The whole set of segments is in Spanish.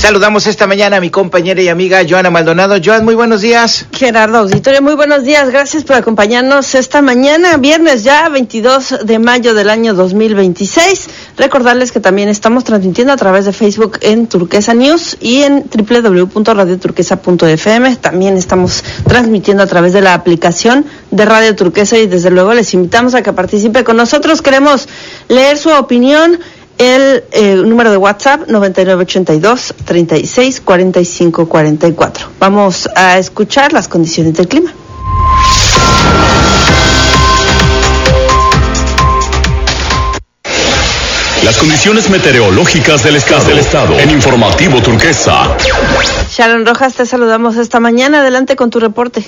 Saludamos esta mañana a mi compañera y amiga Joana Maldonado. Joan, muy buenos días. Gerardo Auditorio, muy buenos días. Gracias por acompañarnos esta mañana, viernes ya, 22 de mayo del año 2026. Recordarles que también estamos transmitiendo a través de Facebook en Turquesa News y en www.radioturquesa.fm. También estamos transmitiendo a través de la aplicación de Radio Turquesa y desde luego les invitamos a que participe con nosotros. Queremos leer su opinión. El número de WhatsApp 9982-364544. Vamos a escuchar las condiciones del clima. Las condiciones meteorológicas del estado en Informativo Turquesa. Sharon Rojas, te saludamos esta mañana. Adelante con tu reporte.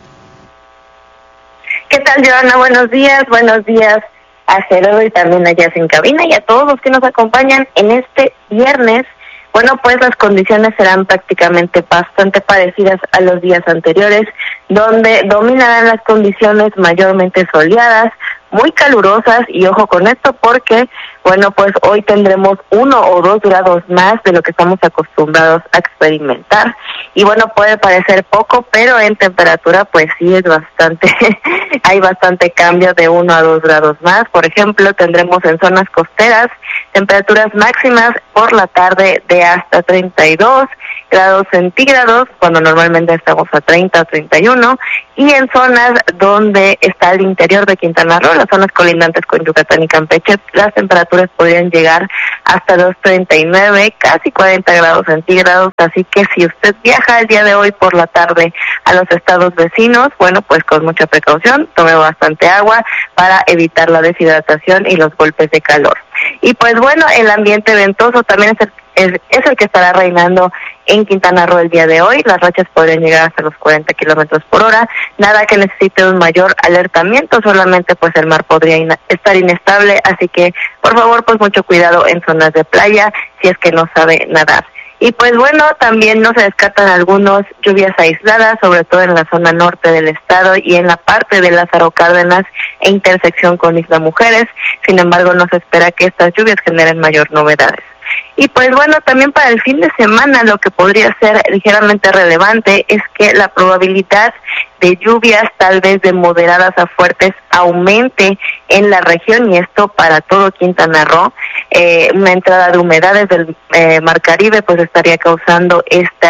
¿Qué tal, Joana? Buenos días a Gerardo y también allá en cabina y a todos los que nos acompañan en este viernes. Bueno, pues las condiciones serán prácticamente bastante parecidas a los días anteriores, donde dominarán las condiciones mayormente soleadas, muy calurosas, y ojo con esto porque, bueno, pues hoy tendremos 1 o 2 grados más de lo que estamos acostumbrados a experimentar. Y bueno, puede parecer poco, pero en temperatura pues sí es bastante, hay bastante cambio de 1 a 2 grados más. Por ejemplo, tendremos en zonas costeras temperaturas máximas por la tarde de hasta 32 grados centígrados, cuando normalmente estamos a 30 o 31, y en zonas donde está el interior de Quintana Roo, las zonas colindantes con Yucatán y Campeche, las temperaturas podrían llegar hasta los 39, casi 40 grados centígrados, así que si usted viaja el día de hoy por la tarde a los estados vecinos, bueno, pues con mucha precaución, tome bastante agua para evitar la deshidratación y los golpes de calor. Y pues bueno, el ambiente ventoso también es el que estará reinando en Quintana Roo el día de hoy. Las rachas podrían llegar hasta los 40 kilómetros por hora, nada que necesite un mayor alertamiento, solamente pues el mar podría estar inestable, así que por favor pues mucho cuidado en zonas de playa si es que no sabe nadar. Y pues bueno, también no se descartan algunas lluvias aisladas, sobre todo en la zona norte del estado y en la parte de Lázaro Cárdenas e intersección con Isla Mujeres. Sin embargo, no se espera que estas lluvias generen mayor novedades. Y pues bueno, también para el fin de semana lo que podría ser ligeramente relevante es que la probabilidad de lluvias tal vez de moderadas a fuertes aumente en la región, y esto para todo Quintana Roo. Una entrada de humedades del Mar Caribe pues estaría causando este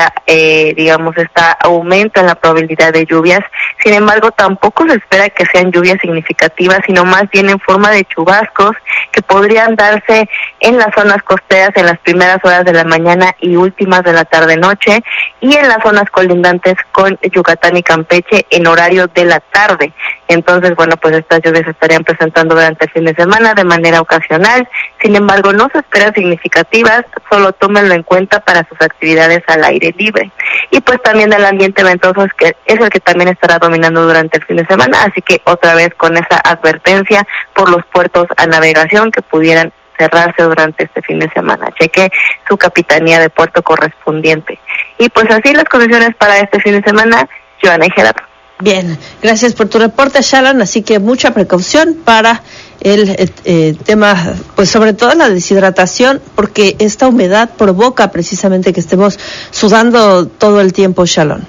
aumento en la probabilidad de lluvias. Sin embargo, tampoco se espera que sean lluvias significativas, sino más bien en forma de chubascos que podrían darse en las zonas costeras en las primeras horas de la mañana y últimas de la tarde-noche, y en las zonas colindantes con Yucatán y Campeche en horario de la tarde. Entonces, bueno, pues estas lluvias se estarían presentando durante el fin de semana de manera ocasional. Sin embargo, no se esperan significativas, solo tómenlo en cuenta para sus actividades al aire libre. Y pues también el ambiente ventoso es el que también estará dominando durante el fin de semana, así que otra vez con esa advertencia por los puertos a navegación que pudieran cerrarse durante este fin de semana. Cheque su capitanía de puerto correspondiente. Y pues así las condiciones para este fin de semana, Joana y Gerardo. Bien, gracias por tu reporte, Sharon, así que mucha precaución para el tema, pues sobre todo la deshidratación, porque esta humedad provoca precisamente que estemos sudando todo el tiempo, Sharon.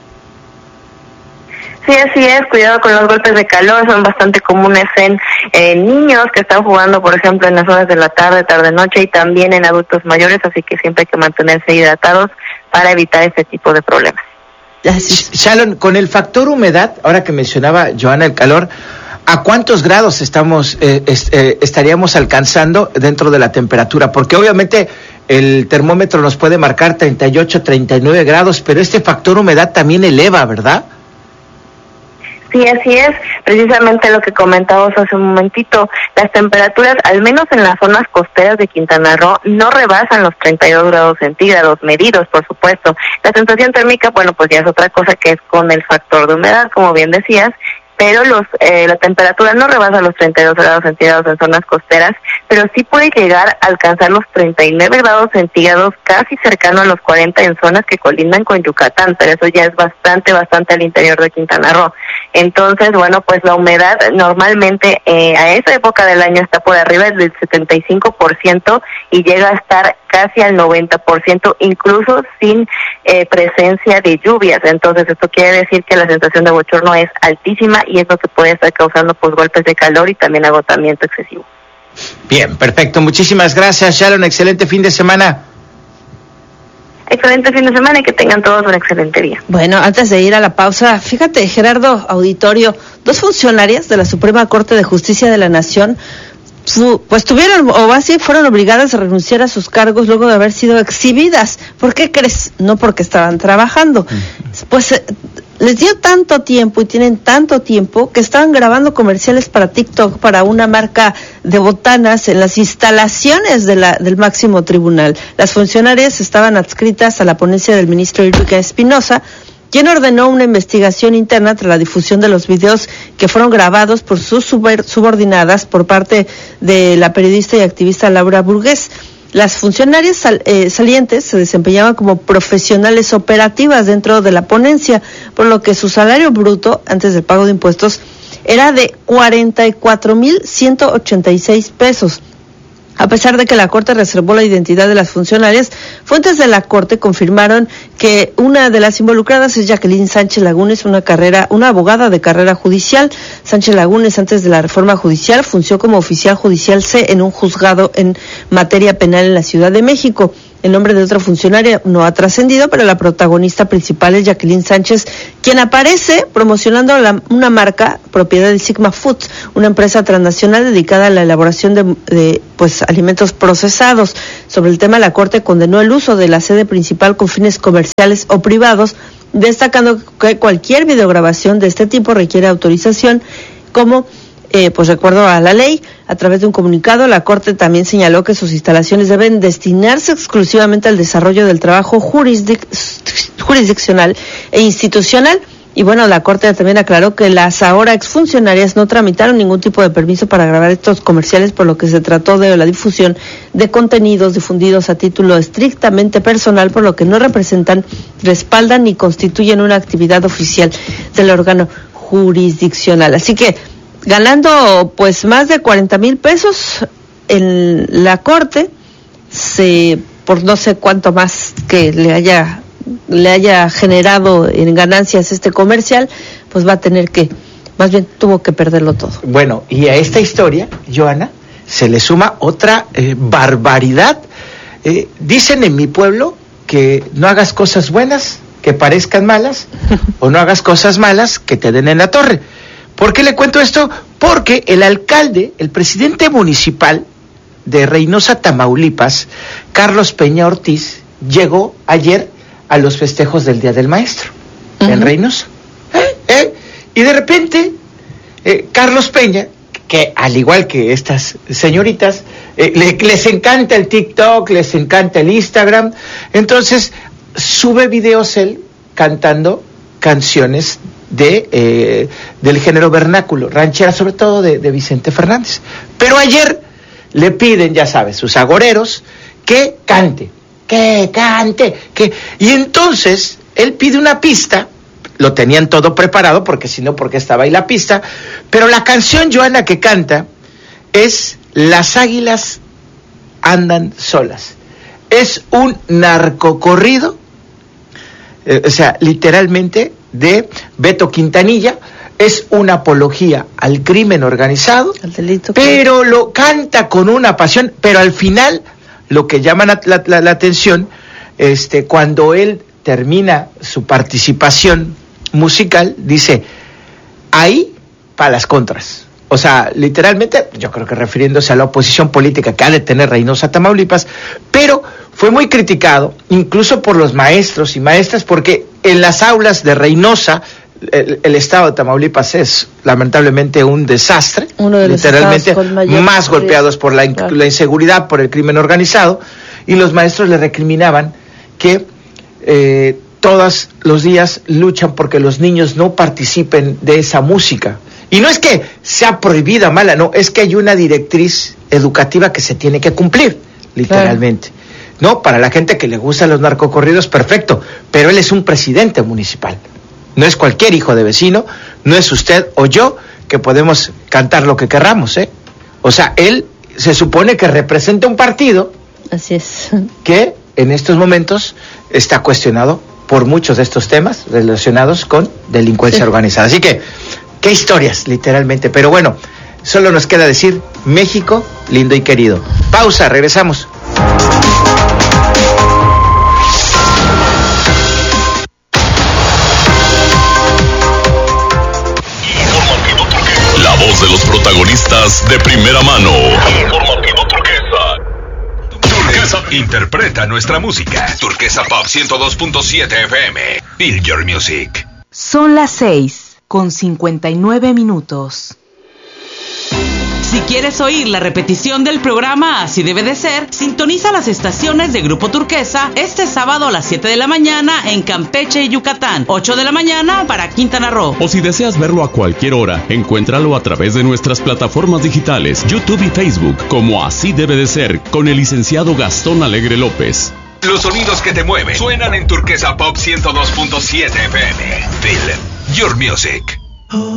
Sí, así es, cuidado con los golpes de calor, son bastante comunes en niños que están jugando, por ejemplo, en las horas de la tarde-noche, y también en adultos mayores, así que siempre hay que mantenerse hidratados para evitar este tipo de problemas. Sharon, con el factor humedad, ahora que mencionaba Joana el calor, ¿a cuántos grados estaríamos alcanzando dentro de la temperatura? Porque obviamente el termómetro nos puede marcar 38, 39 grados, pero este factor humedad también eleva, ¿verdad? Sí, así es, precisamente lo que comentábamos hace un momentito, las temperaturas, al menos en las zonas costeras de Quintana Roo, no rebasan los 32 grados centígrados, medidos, por supuesto. La sensación térmica, bueno, pues ya es otra cosa, que es con el factor de humedad, como bien decías, pero la temperatura no rebasa los 32 grados centígrados en zonas costeras, pero sí puede llegar a alcanzar los 39 grados centígrados, casi cercano a los 40 en zonas que colindan con Yucatán, pero eso ya es bastante al interior de Quintana Roo. Entonces, bueno, pues la humedad normalmente a esa época del año está por arriba del 75% y llega a estar casi al 90%, incluso sin presencia de lluvias. Entonces, esto quiere decir que la sensación de bochorno es altísima y es lo que puede estar causando pues golpes de calor y también agotamiento excesivo. Bien, perfecto. Muchísimas gracias, Sharon. Excelente fin de semana. Excelente fin de semana y que tengan todos un excelente día. Bueno, antes de ir a la pausa, fíjate, Gerardo, auditorio, 2 funcionarias de la Suprema Corte de Justicia de la Nación pues tuvieron, o así fueron obligadas a renunciar a sus cargos luego de haber sido exhibidas. ¿Por qué crees? No porque estaban trabajando. Pues les dio tanto tiempo y tienen tanto tiempo que estaban grabando comerciales para TikTok para una marca de botanas en las instalaciones del máximo tribunal. Las funcionarias estaban adscritas a la ponencia del ministro Enrique Espinosa, quien ordenó una investigación interna tras la difusión de los videos que fueron grabados por sus subordinadas por parte de la periodista y activista Laura Burgués. Las funcionarias salientes se desempeñaban como profesionales operativas dentro de la ponencia, por lo que su salario bruto, antes del pago de impuestos, era de 44,186 pesos. A pesar de que la Corte reservó la identidad de las funcionarias, fuentes de la Corte confirmaron que una de las involucradas es Jacqueline Sánchez Lagunes, una abogada de carrera judicial. Sánchez Lagunes, antes de la reforma judicial, funcionó como oficial judicial C en un juzgado en materia penal en la Ciudad de México. El nombre de otra funcionaria no ha trascendido, pero la protagonista principal es Jacqueline Sánchez, quien aparece promocionando una marca propiedad de Sigma Foods, una empresa transnacional dedicada a la elaboración de alimentos procesados. Sobre el tema, la Corte condenó el uso de la sede principal con fines comerciales o privados, destacando que cualquier videograbación de este tipo requiere autorización, como de acuerdo a la ley. A través de un comunicado, la Corte también señaló que sus instalaciones deben destinarse exclusivamente al desarrollo del trabajo jurisdiccional e institucional. Y bueno, la Corte también aclaró que las ahora exfuncionarias no tramitaron ningún tipo de permiso para grabar estos comerciales, por lo que se trató de la difusión de contenidos difundidos a título estrictamente personal, por lo que no representan, respaldan ni constituyen una actividad oficial del órgano jurisdiccional. Así que ganando pues más de 40,000 pesos en la Corte, por no sé cuánto más que le haya generado en ganancias este comercial, pues va a tener que, más bien tuvo que perderlo todo. Bueno, y a esta historia, Joana, se le suma otra barbaridad. Dicen en mi pueblo que no hagas cosas buenas que parezcan malas, o no hagas cosas malas que te den en la torre. ¿Por qué le cuento esto? Porque el alcalde, el presidente municipal de Reynosa, Tamaulipas, Carlos Peña Ortiz, llegó ayer a los festejos del Día del Maestro en Reynosa. Y de repente, Carlos Peña, que al igual que estas señoritas, les encanta el TikTok, les encanta el Instagram, entonces sube videos él cantando canciones del género vernáculo, ranchera, sobre todo de Vicente Fernández. Pero ayer le piden, ya sabes, sus agoreros, que cante. Y entonces él pide una pista, lo tenían todo preparado, porque si no, porque estaba ahí la pista, pero la canción, Joana, que canta es Las águilas andan solas. Es un narcocorrido, literalmente, de Beto Quintanilla. Es una apología al crimen organizado, al delito, pero lo canta con una pasión. Pero al final, lo que llama la atención, cuando él termina su participación musical, dice, ahí para las contras. O sea, literalmente, yo creo que refiriéndose a la oposición política que ha de tener Reynosa, Tamaulipas, pero fue muy criticado, incluso por los maestros y maestras, porque en las aulas de Reynosa, el estado de Tamaulipas es lamentablemente un desastre, uno de los literalmente más golpeados por la inseguridad, por el crimen organizado, y los maestros le recriminaban que todos los días luchan porque los niños no participen de esa música. Y no es que sea prohibida, mala, no, es que hay una directriz educativa que se tiene que cumplir, literalmente. No, para la gente que le gustan los narcocorridos, perfecto, pero él es un presidente municipal. No es cualquier hijo de vecino, no es usted o yo que podemos cantar lo que querramos, ¿eh? O sea, él se supone que representa un partido. Así es. Que en estos momentos está cuestionado por muchos de estos temas relacionados con delincuencia organizada. Así que, qué historias, literalmente. Pero bueno, solo nos queda decir, México, lindo y querido. Pausa, regresamos. La voz de los protagonistas de primera mano. Informativo Turquesa. Turquesa interpreta nuestra música. Turquesa Pop 102.7 FM. Feel your music. Son las 6:59. Si quieres oír la repetición del programa Así Debe de Ser, sintoniza las estaciones de Grupo Turquesa este sábado a las 7 de la mañana en Campeche y Yucatán, 8 de la mañana para Quintana Roo. O si deseas verlo a cualquier hora, encuéntralo a través de nuestras plataformas digitales, YouTube y Facebook, como Así Debe de Ser, con el licenciado Gastón Alegre López. Los sonidos que te mueven suenan en Turquesa Pop 102.7 FM. Feel your music.